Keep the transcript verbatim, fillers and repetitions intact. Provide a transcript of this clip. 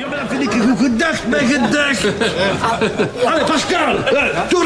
Ja, maar dat vind ik een goed gedacht, mijn gedacht. Allee, Pascal, doe